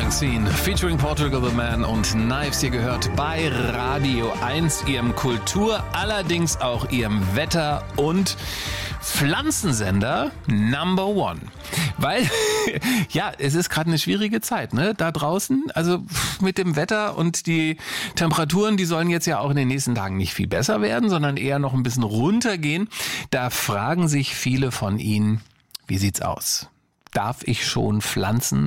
Springsteen featuring Portugal the Man und Knives. Ihr gehört bei Radio 1, Ihrem Kultur, allerdings auch Ihrem Wetter- und Pflanzensender Number One. Weil, ja, es ist gerade eine schwierige Zeit, ne, da draußen. Also mit dem Wetter und die Temperaturen, die sollen jetzt ja auch in den nächsten Tagen nicht viel besser werden, sondern eher noch ein bisschen runtergehen. Da fragen sich viele von Ihnen, wie sieht's aus? Darf ich schon pflanzen?